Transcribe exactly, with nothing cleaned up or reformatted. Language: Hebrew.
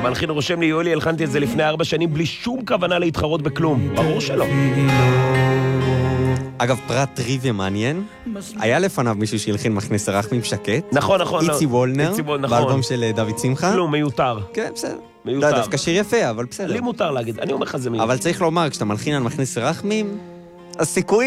המלחין רושם לי, יולי, הלחנתי את זה לפני ארבע שנים בלי שום כוונה להתחרות בכלום. ברור שלא. אגב, פרט טריוויה מעניין, היה לפניו מישהו שהלחין מכנס הרחמים שקט. נכון, נכון. איצי וולנר, איצי וולנר, נכון. באלבום של דוד שמחה. כלום, מיותר. כן, בסדר. מיותר. לא, דווקא שיר יפה, אבל בסדר. לי מותר להגיד, אני אומר לך זה מיותר. אבל צריך לומר, כשאתה מלחין על מכנס הרחמים, הסיכוי